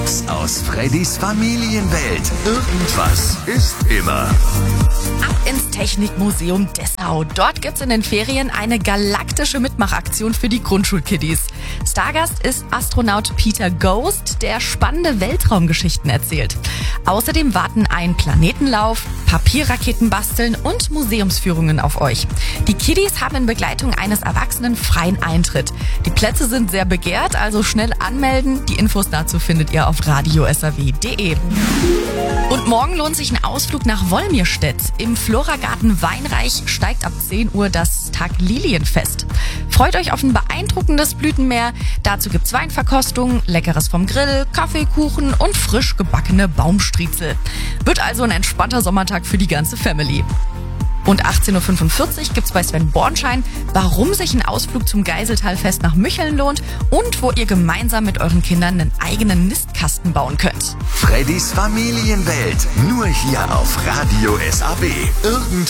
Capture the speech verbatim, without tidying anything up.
Mix aus Freddys Familienwelt. Irgendwas ist immer. Ab ins Technikmuseum Dessau. Dort gibt's in den Ferien eine galaktische Mitmachaktion für die Grundschulkiddies. Stargast ist Astronaut Peter Ghost, der spannende Weltraumgeschichten erzählt. Außerdem warten ein Planetenlauf, Papierraketen basteln und Museumsführungen auf euch. Die Kiddies haben in Begleitung eines Erwachsenen freien Eintritt. Die Plätze sind sehr begehrt, also schnell anmelden. Die Infos dazu findet ihr auf radio s a w punkt d e. Und morgen lohnt sich ein Ausflug nach Wolmirstedt. Im Floragarten Weinreich steigt ab zehn Uhr das Tag Lilienfest. Freut euch auf ein beeindruckendes Blütenmeer. Dazu gibt's Weinverkostung, Leckeres vom Grill, Kaffeekuchen und frisch gebackene Baumstriezel. Wird also ein entspannter Sommertag für die ganze Family. Und achtzehn Uhr fünfundvierzig gibt's bei Sven Bornschein, warum sich ein Ausflug zum Geiseltalfest nach Mücheln lohnt und wo ihr gemeinsam mit euren Kindern einen eigenen Nistkasten bauen könnt. Freddys Familienwelt. Nur hier auf Radio S A W. Irgendwas